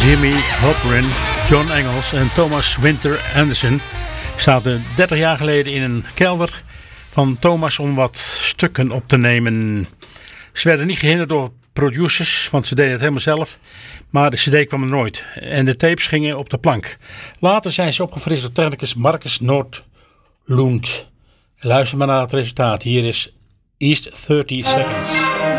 Jimmy Hoprin, John Engels en Thomas Winter Anderson zaten 30 jaar geleden in een kelder van Thomas om wat stukken op te nemen. Ze werden niet gehinderd door producers, want ze deden het helemaal zelf. Maar de cd kwam er nooit en de tapes gingen op de plank. Later zijn ze opgefrist door technicus Marcus Noordlund. Luister maar naar het resultaat. Hier is East 30 Seconds.